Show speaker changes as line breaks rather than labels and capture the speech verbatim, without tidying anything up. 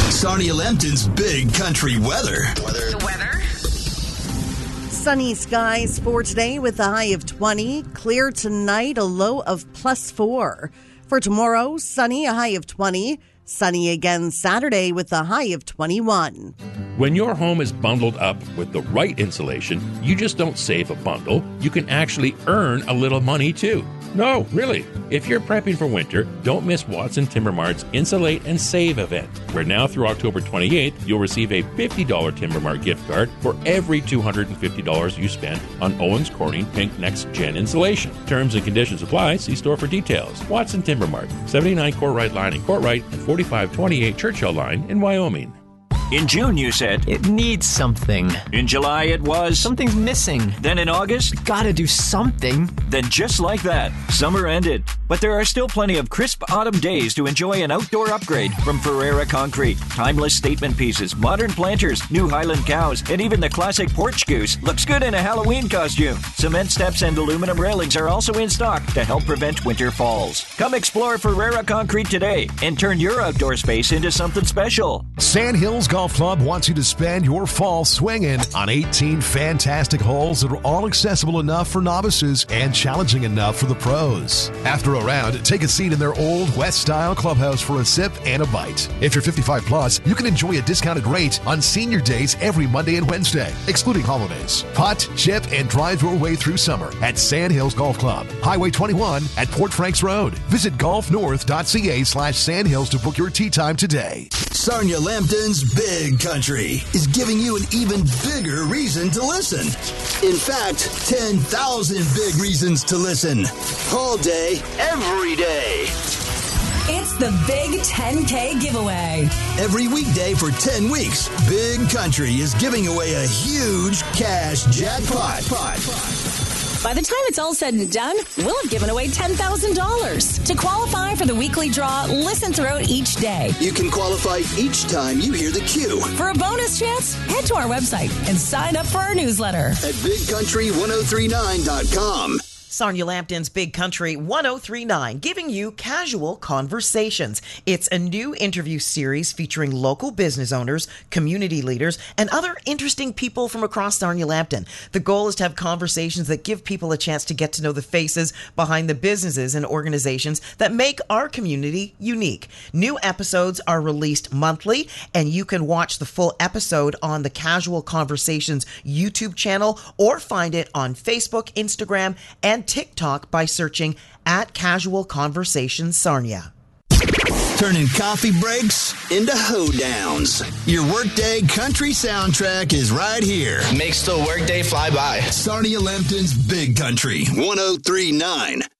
Sarnia Lambton's Big Country Weather.
Weather. The weather.
Sunny skies for today with a high of twenty. Clear tonight, a low of plus four. For tomorrow, sunny, a high of twenty. Sunny again Saturday with a high of twenty-one.
When your home is bundled up with the right insulation, you just don't save a bundle. You can actually earn a little money too. No, really. If you're prepping for winter, don't miss Watson Timber Mart's Insulate and Save event, where now through October twenty-eighth, you'll receive a fifty dollars Timber Mart gift card for every two hundred fifty dollars you spend on Owens Corning Pink Next Gen insulation. Terms and conditions apply. See store for details. Watson Timber Mart, seventy-nine Courtright Line in Courtright and forty-five twenty-eight Churchill Line in Wyoming.
In June, you said,
it needs something.
In July, it was,
something's missing.
Then in August,
we gotta do something.
Then just like that, summer ended. But there are still plenty of crisp autumn days to enjoy an outdoor upgrade from Ferreira Concrete. Timeless statement pieces, modern planters, new Highland cows, and even the classic porch goose looks good in a Halloween costume. Cement steps and aluminum railings are also in stock to help prevent winter falls. Come explore Ferreira Concrete today and turn your outdoor space into something special.
Sandhills Golf Club wants you to spend your fall swinging on eighteen fantastic holes that are all accessible enough for novices and challenging enough for the pros. After a round, take a seat in their old West-style clubhouse for a sip and a bite. If you're fifty-five plus, you can enjoy a discounted rate on senior days every Monday and Wednesday, excluding holidays. Putt, chip, and drive your way through summer at Sandhills Golf Club, Highway twenty-one at Port Franks Road. Visit golfnorth.ca slash sandhills to book your tee time today.
Sarnia Lambton's Big Country is giving you an even bigger reason to listen. In fact, ten thousand big reasons to listen. All day, every day.
It's the Big ten K giveaway.
Every weekday for ten weeks, Big Country is giving away a huge cash jackpot.
By the time it's all said and done, we'll have given away ten thousand dollars. To qualify for the weekly draw, listen throughout each day.
You can qualify each time you hear the cue.
For a bonus chance, head to our website and sign up for our newsletter
at big country ten thirty-nine dot com.
Sarnia Lambton's Big Country ten thirty-nine, giving you Casual Conversations. It's a new interview series featuring local business owners, community leaders, and other interesting people from across Sarnia Lambton. The goal is to have conversations that give people a chance to get to know the faces behind the businesses and organizations that make our community unique. New episodes are released monthly, and you can watch the full episode on the Casual Conversations YouTube channel or find it on Facebook, Instagram, and TikTok by searching at Casual Conversations Sarnia.
Turning coffee breaks into hoedowns. Your workday country soundtrack is right here.
Makes the workday fly by.
Sarnia Lambton's Big Country ten thirty-nine.